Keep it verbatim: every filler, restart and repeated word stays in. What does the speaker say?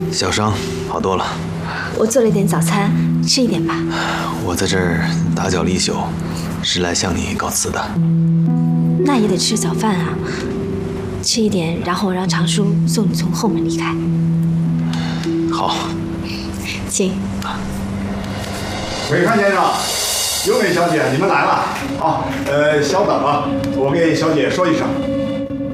小伤好多了。 我做了点早餐，吃一点吧。 我在这儿打搅了一宿，是来向你告辞的。 那也得吃早饭啊，吃一点，然后我让常叔送你从后门离开。 好， 请。 伟康先生，优美小姐，你们来了。好，呃，稍等啊，我给小姐说一声。